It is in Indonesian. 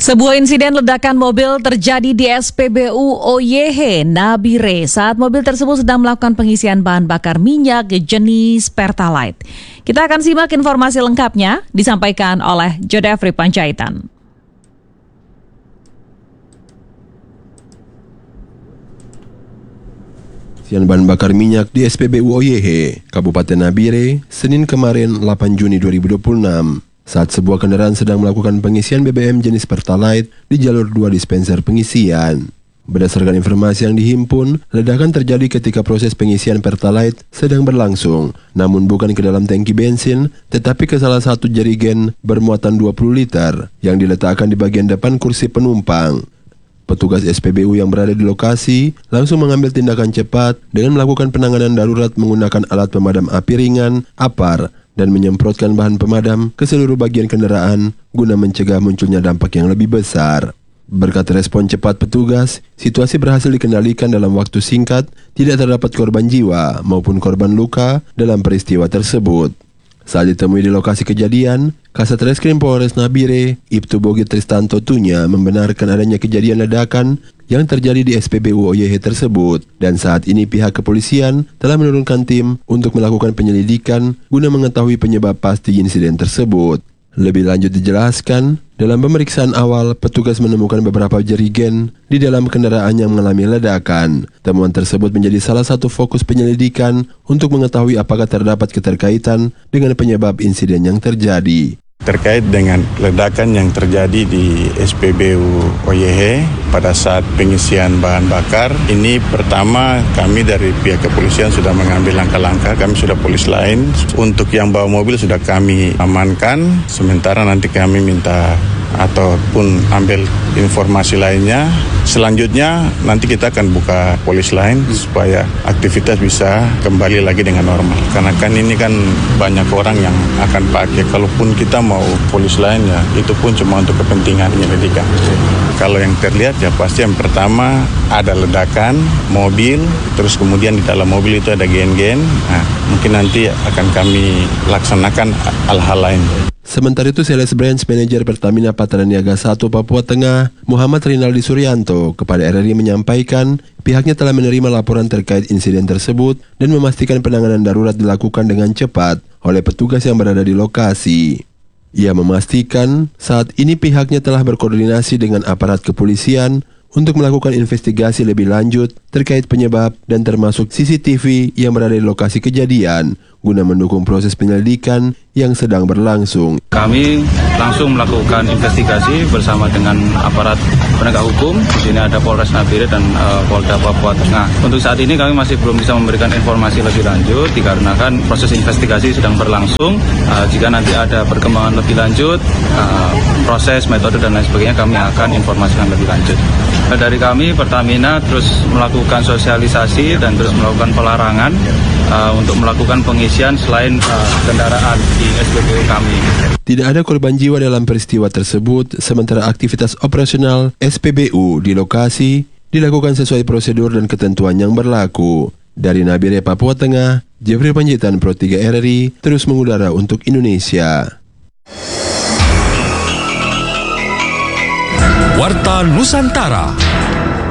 Sebuah insiden ledakan mobil terjadi di SPBU OYH Nabire saat mobil tersebut sedang melakukan pengisian bahan bakar minyak jenis Pertalite. Kita akan simak informasi lengkapnya disampaikan oleh Jodefri Panjaitan. Pengisian bahan bakar minyak di SPBU OYH, Kabupaten Nabire, Senin kemarin 8 Juni 2026. Saat sebuah kendaraan sedang melakukan pengisian BBM jenis Pertalite di jalur 2 dispenser pengisian. Berdasarkan informasi yang dihimpun, ledakan terjadi ketika proses pengisian Pertalite sedang berlangsung, namun bukan ke dalam tangki bensin, tetapi ke salah satu jerigen bermuatan 20 liter yang diletakkan di bagian depan kursi penumpang. Petugas SPBU yang berada di lokasi langsung mengambil tindakan cepat dengan melakukan penanganan darurat menggunakan alat pemadam api ringan, APAR, dan menyemprotkan bahan pemadam ke seluruh bagian kendaraan guna mencegah munculnya dampak yang lebih besar. Berkat respon cepat petugas, situasi berhasil dikendalikan dalam waktu singkat, tidak terdapat korban jiwa maupun korban luka dalam peristiwa tersebut. Saat ditemui di lokasi kejadian, Kasat Reskrim Polres Nabire, Ibtu Bogi Tristanto Tunya membenarkan adanya kejadian ledakan yang terjadi di SPBU OYH tersebut, dan saat ini pihak kepolisian telah menurunkan tim untuk melakukan penyelidikan guna mengetahui penyebab pasti insiden tersebut. Lebih lanjut dijelaskan, dalam pemeriksaan awal, petugas menemukan beberapa jerigen di dalam kendaraan yang mengalami ledakan. Temuan tersebut menjadi salah satu fokus penyelidikan untuk mengetahui apakah terdapat keterkaitan dengan penyebab insiden yang terjadi. Terkait dengan ledakan yang terjadi di SPBU OYH pada saat pengisian bahan bakar, ini pertama kami dari pihak kepolisian sudah mengambil langkah-langkah, kami sudah polis lain. Untuk yang bawa mobil sudah kami amankan, sementara nanti kami minta ataupun ambil informasi lainnya. Selanjutnya nanti kita akan buka polis lain supaya aktivitas bisa kembali lagi dengan normal. Karena kan ini kan banyak orang yang akan pakai, kalaupun kita mau polis lain ya itu pun cuma untuk kepentingan penyelidikan. Kalau yang terlihat ya pasti yang pertama ada ledakan mobil, terus kemudian di dalam mobil itu ada gen-gen. Nah, mungkin nanti akan kami laksanakan hal-hal lain. Sementara itu, Sales Branch Manager Pertamina Patraniaga 1 Papua Tengah, Muhammad Rinaldi Suryanto, kepada RRI menyampaikan pihaknya telah menerima laporan terkait insiden tersebut dan memastikan penanganan darurat dilakukan dengan cepat oleh petugas yang berada di lokasi. Ia memastikan saat ini pihaknya telah berkoordinasi dengan aparat kepolisian untuk melakukan investigasi lebih lanjut terkait penyebab dan termasuk CCTV yang berada di lokasi kejadian guna mendukung proses penyelidikan yang sedang berlangsung. Kami langsung melakukan investigasi bersama dengan aparat penegak hukum. Di sini ada Polres Nabire dan Polda Papua Tengah. Untuk saat ini kami masih belum bisa memberikan informasi lebih lanjut dikarenakan proses investigasi sedang berlangsung. Jika nanti ada perkembangan lebih lanjut, proses, metode dan lain sebagainya kami akan informasikan lebih lanjut. Dari kami Pertamina terus melakukan sosialisasi dan terus melakukan pelarangan untuk melakukan pengisian selain kendaraan di SPBU kami. Tidak ada korban jiwa dalam peristiwa tersebut, sementara aktivitas operasional SPBU di lokasi dilakukan sesuai prosedur dan ketentuan yang berlaku. Dari Nabire, Papua Tengah, Jeffrey Panjaitan, Pro 3 RRI, terus mengudara untuk Indonesia. Warta Nusantara.